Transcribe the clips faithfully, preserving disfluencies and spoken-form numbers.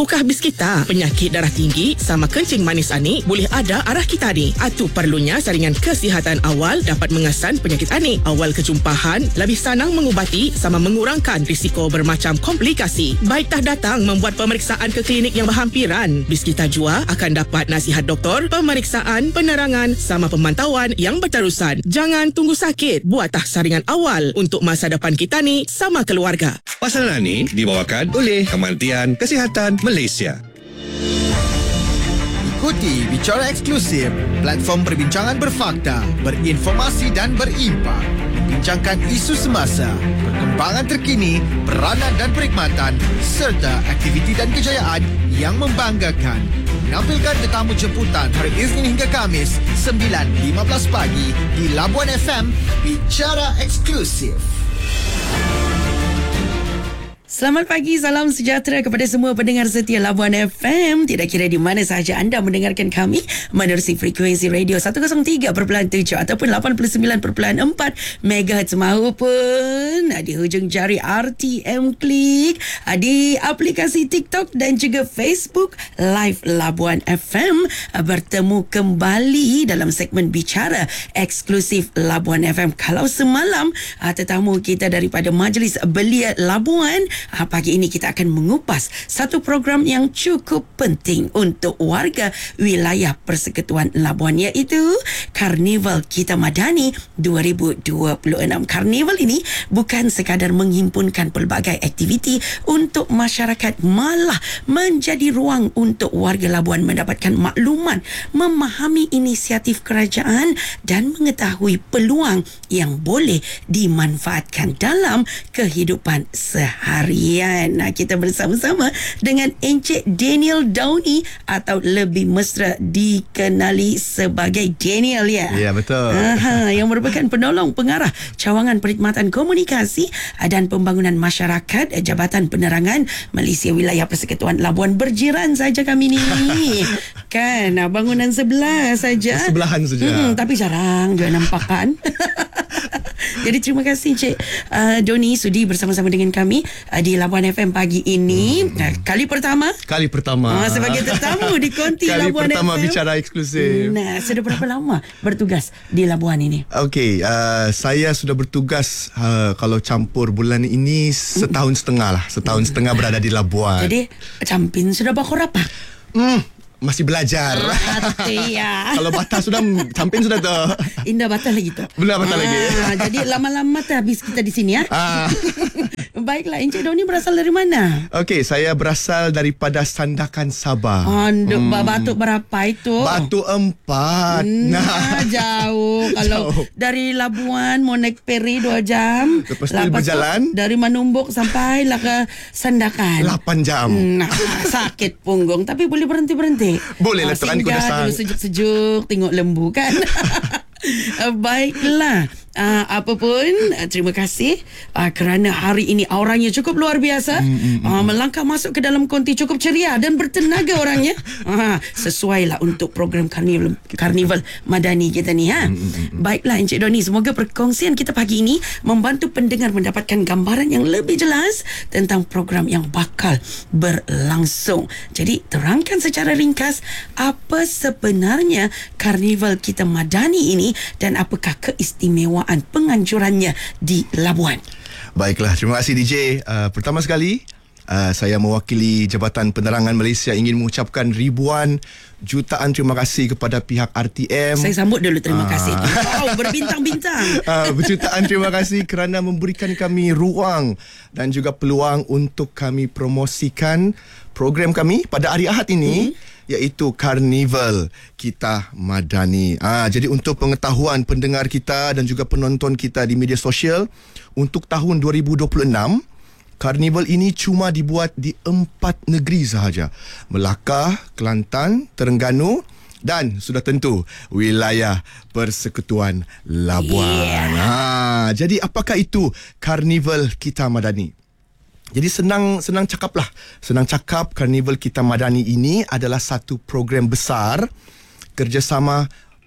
Tahukah bis kita, penyakit darah tinggi sama kencing manis anik boleh ada arah kita ni. Itu perlunya saringan kesihatan awal dapat mengesan penyakit anik. Awal kejumpahan lebih senang mengubati sama mengurangkan risiko bermacam komplikasi. Baik tah datang membuat pemeriksaan ke klinik yang berhampiran. Bis kita jua akan dapat nasihat doktor, pemeriksaan, penerangan sama pemantauan yang berterusan. Jangan tunggu sakit, buat tah saringan awal untuk masa depan kita ni sama keluarga. Pasaran ini dibawakan oleh Kementerian Kesihatan Malaysia. Ikuti Bicara Eksklusif, platform perbincangan berfakta, berinformasi dan berimpak. Membincangkan isu semasa, perkembangan terkini, peranan dan perkhidmatan serta aktiviti dan kejayaan yang membanggakan. Menampilkan tetamu jemputan hari Isnin hingga Khamis sembilan lima belas pagi di Labuan F M. Bicara Eksklusif. Selamat pagi, salam sejahtera kepada semua pendengar setia Labuan F M. Tidak kira di mana sahaja anda mendengarkan kami menerusi frekuensi radio seratus tiga perpuluhan tujuh ataupun lapan puluh sembilan perpuluhan empat megahertz maupun di hujung jari R T M Klik, di aplikasi TikTok dan juga Facebook Live Labuan F M. Bertemu kembali dalam segmen Bicara Eksklusif Labuan F M. Kalau semalam tetamu kita daripada Majlis Belia Labuan, Ha, pagi ini kita akan mengupas satu program yang cukup penting untuk warga wilayah Persekutuan Labuan, iaitu Karnival Kita Madani dua ribu dua puluh enam. Karnival ini bukan sekadar menghimpunkan pelbagai aktiviti untuk masyarakat, malah menjadi ruang untuk warga Labuan mendapatkan makluman, memahami inisiatif kerajaan dan mengetahui peluang yang boleh dimanfaatkan dalam kehidupan sehari. Nah, kita bersama-sama dengan Encik Daniel Downey atau lebih mesra dikenali sebagai Daniel, ya. Ya, betul. Aha, yang merupakan penolong pengarah cawangan perkhidmatan komunikasi dan pembangunan masyarakat Jabatan Penerangan Malaysia Wilayah Persekutuan Labuan. Berjiran saja kami ni. Kan, bangunan sebelah saja. Sebelahan saja. Hmm, tapi jarang juga nampak, kan. Jadi terima kasih Encik uh, Doni sudi bersama-sama dengan kami uh, di Labuan F M pagi ini. hmm. uh, Kali pertama Kali pertama uh, sebagai tetamu di Konti Kali Labuan pertama F M. Bicara Eksklusif. Nah, sudah berapa lama bertugas di Labuan ini? Okey, uh, saya sudah bertugas uh, kalau campur bulan ini setahun setengah lah. Setahun setengah berada di Labuan. Jadi campin sudah bakor apa? Hmm Masih belajar. Hati ya. Kalau batas sudah, campin sudah tu. Indah batas lagi tu. Benar batas lagi. Jadi lama-lama tak habis kita di sini, ya. Ah. Baiklah, Encik Doni berasal dari mana? Okey, saya berasal daripada Sandakan Sabah. Anduk, hmm. batuk berapa itu? Batu empat. Nah, jauh. Kalau jauh. dari Labuan mau naik feri dua jam. Lepas tu berjalan. Dari Manumbuk sampai lah ke Sandakan. lapan jam. Nah, sakit punggung. Tapi boleh berhenti-berhenti. Boleh lah, Tuan. Singgah dulu sejuk-sejuk, tengok lembu, kan. Baiklah. Uh, apapun, uh, terima kasih uh, kerana hari ini auranya cukup luar biasa. mm, mm, uh, melangkah masuk ke dalam konti cukup ceria dan bertenaga orangnya. uh, Sesuailah untuk program Karnival, Karnival Madani kita ni, ha? mm, mm, Baiklah Encik Doni, semoga perkongsian kita pagi ini membantu pendengar mendapatkan gambaran yang lebih jelas tentang program yang bakal berlangsung. Jadi terangkan secara ringkas apa sebenarnya Karnival Kita Madani ini dan apakah keistimewaan penganjurannya di Labuan. Baiklah, terima kasih D J. Uh, pertama sekali, uh, saya mewakili Jabatan Penerangan Malaysia ingin mengucapkan ribuan jutaan terima kasih kepada pihak R T M. Saya sambut dulu terima uh. kasih. Wow, berbintang-bintang. Uh, berjutaan terima kasih kerana memberikan kami ruang dan juga peluang untuk kami promosikan program kami pada hari Ahad ini. Hmm. Iaitu Karnival Kita Madani. Ah, jadi untuk pengetahuan pendengar kita dan juga penonton kita di media sosial, untuk tahun dua ribu dua puluh enam, Karnival ini cuma dibuat di empat negeri sahaja. Melaka, Kelantan, Terengganu dan sudah tentu wilayah Persekutuan Labuan. Yeah. Ah, jadi apakah itu Karnival Kita Madani? Jadi senang senang cakaplah. Senang cakap, Karnival Kita Madani ini adalah satu program besar kerjasama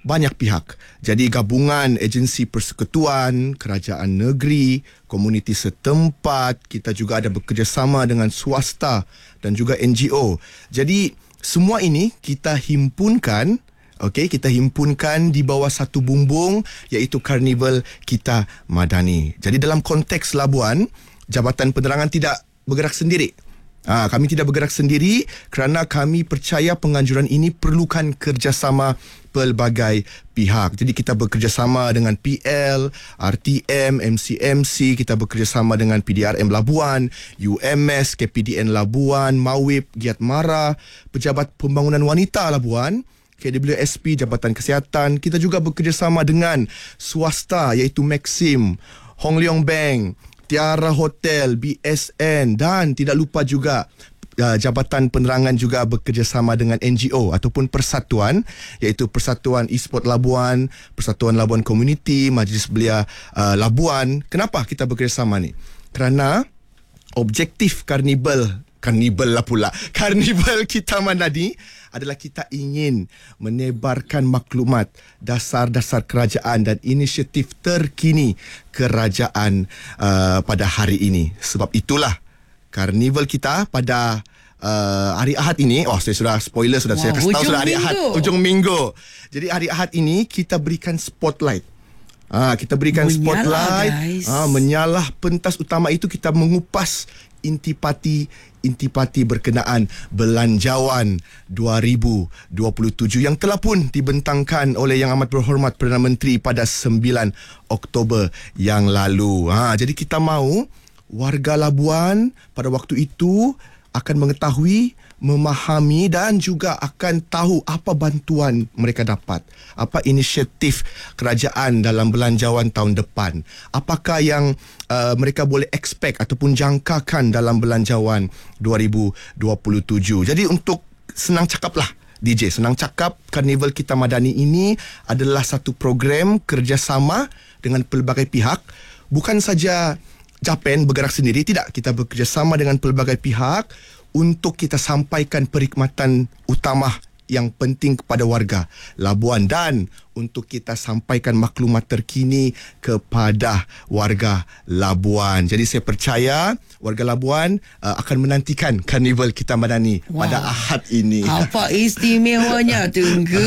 banyak pihak. Jadi gabungan agensi persekutuan, kerajaan negeri, komuniti setempat, kita juga ada bekerjasama dengan swasta dan juga N G O. Jadi semua ini kita himpunkan, okey, kita himpunkan di bawah satu bumbung iaitu Karnival Kita Madani. Jadi dalam konteks Labuan, Jabatan Penerangan tidak bergerak sendiri. Ha, kami tidak bergerak sendiri kerana kami percaya penganjuran ini perlukan kerjasama pelbagai pihak. Jadi kita bekerjasama dengan P L, R T M, M C M C, kita bekerjasama dengan P D R M Labuan, U M S, K P D N Labuan, Mawib, Giat Mara, Pejabat Pembangunan Wanita Labuan, K W S P, Jabatan Kesihatan. Kita juga bekerjasama dengan swasta iaitu Maxim, Hong Leong Bank, Tiara Hotel, B S N dan tidak lupa juga uh, Jabatan Penerangan juga bekerjasama dengan N G O ataupun persatuan iaitu Persatuan E-Sport Labuan, Persatuan Labuan Community, Majlis Belia uh, Labuan. Kenapa kita bekerjasama ni? Kerana objektif Karnival Karnival lah pula. Karnival Kita Madani adalah kita ingin menebarkan maklumat dasar-dasar kerajaan dan inisiatif terkini kerajaan uh, pada hari ini. Sebab itulah Karnival kita pada uh, hari Ahad ini, oh saya sudah spoiler, sudah wow, saya kasih tahu sudah hari Ahad, hujung minggu. Jadi hari Ahad ini kita berikan spotlight. Ah, kita berikan menyalah, spotlight, ah, menyalah pentas utama itu kita mengupas intipati intipati berkenaan Belanjawan dua ribu dua puluh tujuh yang telah pun dibentangkan oleh Yang Amat Berhormat Perdana Menteri pada sembilan Oktober yang lalu. Ha, jadi kita mahu warga Labuan pada waktu itu akan mengetahui, memahami dan juga akan tahu apa bantuan mereka dapat, apa inisiatif kerajaan dalam Belanjawan tahun depan, apakah yang uh, mereka boleh expect ataupun jangkakan dalam Belanjawan dua ribu dua puluh tujuh. Jadi untuk senang cakap lah D J, senang cakap, Karnival Kita Madani ini adalah satu program kerjasama dengan pelbagai pihak. Bukan saja Japan bergerak sendiri, tidak. Kita bekerjasama dengan pelbagai pihak untuk kita sampaikan perkhidmatan utama yang penting kepada warga Labuan dan untuk kita sampaikan maklumat terkini kepada warga Labuan. Jadi saya percaya warga Labuan uh, akan menantikan Karnival Kita Madani wow. pada Ahad ini. Apa istimewanya tunggu.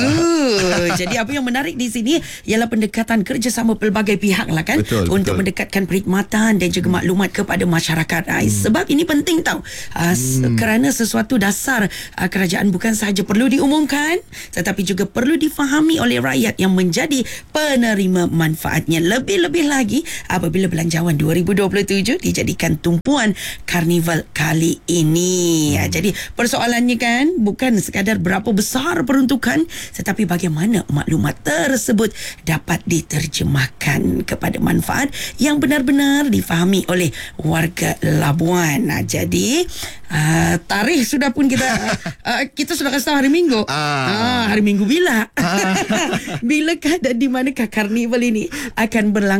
Jadi apa yang menarik di sini ialah pendekatan kerjasama pelbagai pihak lah kan, betul, untuk betul. mendekatkan perkhidmatan dan juga maklumat kepada masyarakat. Hmm. Sebab ini penting tau. Uh, hmm. Kerana sesuatu dasar uh, kerajaan bukan sahaja perlu diumumkan tetapi juga perlu difahami oleh rakyat yang menjadi penerima manfaatnya. Lebih-lebih lagi apabila Belanjawan dua ribu dua puluh tujuh dijadikan tumpuan Karnival kali ini. Hmm. Jadi persoalannya kan bukan sekadar berapa besar peruntukan tetapi bagaimana maklumat tersebut dapat diterjemahkan kepada manfaat yang benar-benar difahami oleh warga Labuan. Nah, jadi uh, tarikh sudah pun kita uh, kita sudah kasih tahu hari Minggu. Ah. Ah, hari Minggu bila? Ah. Bilakah dan di manakah Karnival ini akan berlangsung?